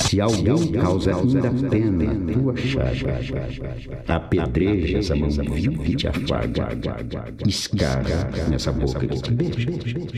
Se alguém causa ainda pena a tua chaga, apedrejas a mão vil que te afaga, escarra nessa boca que te beija.